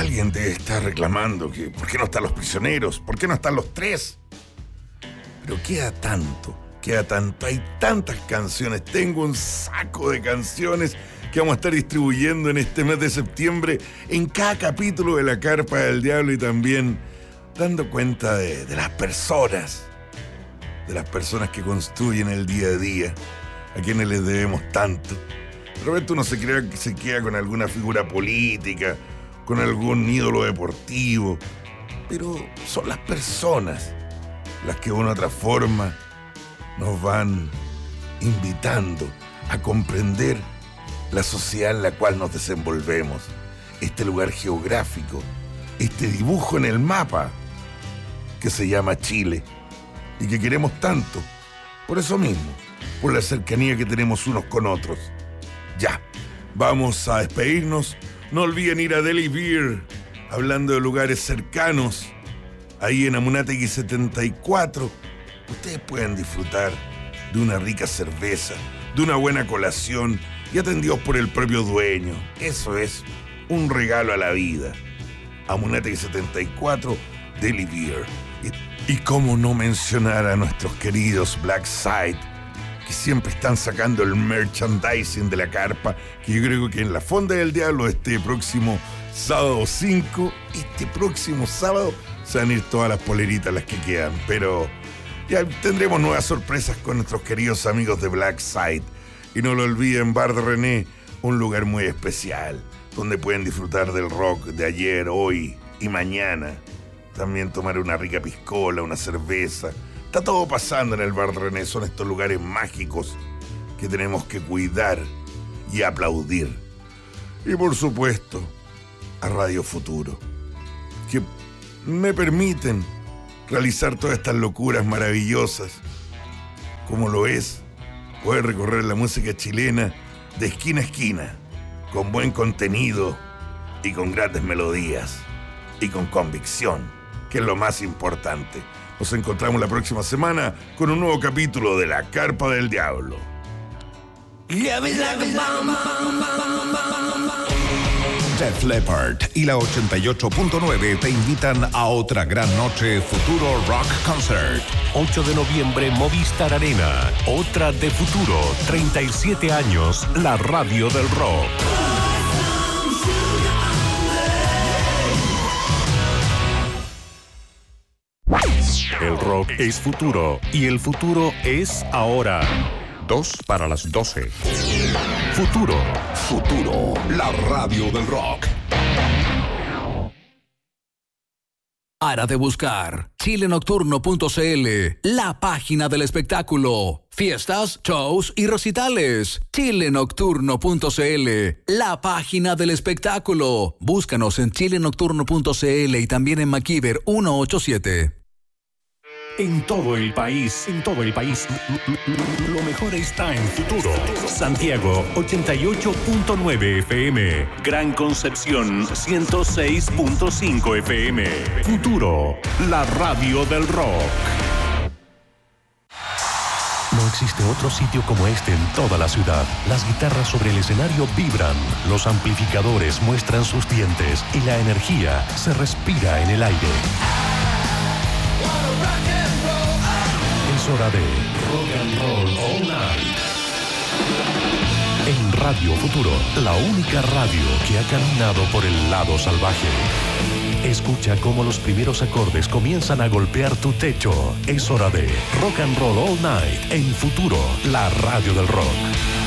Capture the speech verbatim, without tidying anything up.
Alguien te está reclamando que ¿por qué no están los prisioneros? ¿Por qué no están los tres? Pero queda tanto, queda tanto. Hay tantas canciones. Tengo un saco de canciones que vamos a estar distribuyendo en este mes de septiembre en cada capítulo de La Carpa del Diablo y también dando cuenta de, de las personas, de las personas que construyen el día a día, a quienes les debemos tanto. De repente uno se, crea, se queda con alguna figura política, con algún ídolo deportivo, pero son las personas las que de una u otra forma nos van invitando a comprender la sociedad en la cual nos desenvolvemos, este lugar geográfico, este dibujo en el mapa que se llama Chile y que queremos tanto, por eso mismo, por la cercanía que tenemos unos con otros. Ya, vamos a despedirnos. No olviden ir a Deli Beer, hablando de lugares cercanos, ahí en Amunátegui setenta y cuatro. Ustedes pueden disfrutar de una rica cerveza, de una buena colación y atendidos por el propio dueño. Eso es un regalo a la vida. Amunátegui setenta y cuatro, Deli Beer. Y, y cómo no mencionar a nuestros queridos Black Side, que siempre están sacando el merchandising de la carpa, que yo creo que en la Fonda del Diablo este próximo sábado cinco, este próximo sábado, se van a ir todas las poleritas las que quedan, pero ya tendremos nuevas sorpresas con nuestros queridos amigos de Black Side. Y no lo olviden, Bar de René, un lugar muy especial, donde pueden disfrutar del rock de ayer, hoy y mañana. También tomar una rica piscola, una cerveza. Está todo pasando en el Bar de René. Son estos lugares mágicos que tenemos que cuidar y aplaudir. Y por supuesto, a Radio Futuro, que me permiten realizar todas estas locuras maravillosas, como lo es poder recorrer la música chilena de esquina a esquina, con buen contenido y con grandes melodías y con convicción, que es lo más importante. Nos encontramos la próxima semana con un nuevo capítulo de La Carpa del Diablo. Def Leppard y la ochenta y ocho punto nueve te invitan a otra gran noche Futuro Rock Concert. ocho de noviembre, Movistar Arena. Otra de Futuro. treinta y siete años, la radio del rock. El rock es futuro y el futuro es ahora. Dos para las doce. Futuro. Futuro, la radio del rock. Para de buscar chile nocturno punto c l, la página del espectáculo. Fiestas, shows y recitales. chile nocturno punto c l, la página del espectáculo. Búscanos en chile nocturno punto c l y también en MacIver ciento ochenta y siete. En todo el país, en todo el país, lo mejor está en Futuro. Santiago, ochenta y ocho punto nueve F M. Gran Concepción, ciento seis punto cinco F M. Futuro, la radio del rock. No existe otro sitio como este en toda la ciudad. Las guitarras sobre el escenario vibran, los amplificadores muestran sus dientes y la energía se respira en el aire. Es hora de Rock and Roll All Night. En Radio Futuro, la única radio que ha caminado por el lado salvaje. Escucha cómo los primeros acordes comienzan a golpear tu techo. Es hora de Rock and Roll All Night en Futuro, la radio del rock.